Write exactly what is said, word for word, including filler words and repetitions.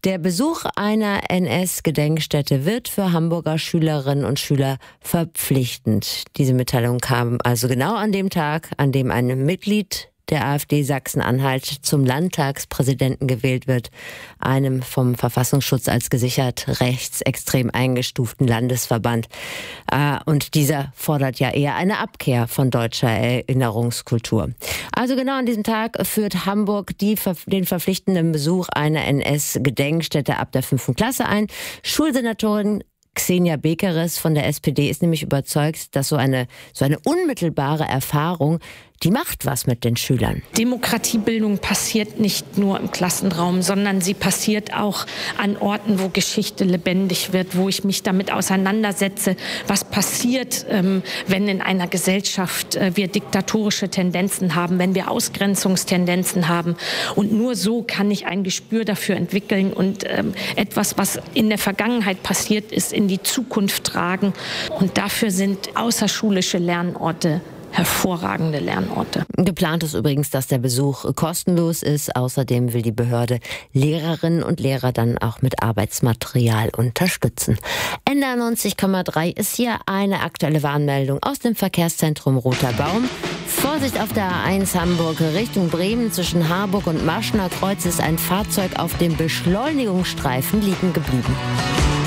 Der Besuch einer N S-Gedenkstätte wird für Hamburger Schülerinnen und Schüler verpflichtend. Diese Mitteilung kam also genau an dem Tag, an dem ein Mitglied der AfD Sachsen-Anhalt zum Landtagspräsidenten gewählt wird, einem vom Verfassungsschutz als gesichert rechtsextrem eingestuften Landesverband. Und dieser fordert ja eher eine Abkehr von deutscher Erinnerungskultur. Also genau an diesem Tag führt Hamburg die, den verpflichtenden Besuch einer N S-Gedenkstätte ab der fünften Klasse ein. Schulsenatorin Xenia Bekeres von der S P D ist nämlich überzeugt, dass so eine, so eine unmittelbare Erfahrung, die macht was mit den Schülern. Demokratiebildung passiert nicht nur im Klassenraum, sondern sie passiert auch an Orten, wo Geschichte lebendig wird, wo ich mich damit auseinandersetze, was passiert, wenn in einer Gesellschaft wir diktatorische Tendenzen haben, wenn wir Ausgrenzungstendenzen haben. Und nur so kann ich ein Gespür dafür entwickeln und etwas, was in der Vergangenheit passiert ist, in die Zukunft tragen. Und dafür sind außerschulische Lernorte hervorragende Lernorte. Geplant ist übrigens, dass der Besuch kostenlos ist. Außerdem will die Behörde Lehrerinnen und Lehrer dann auch mit Arbeitsmaterial unterstützen. N D R neunzig Komma drei ist hier eine aktuelle Warnmeldung aus dem Verkehrszentrum Roter Baum. Vorsicht auf der A eins Hamburg Richtung Bremen. Zwischen Harburg und Marschner Kreuz ist ein Fahrzeug auf dem Beschleunigungsstreifen liegen geblieben.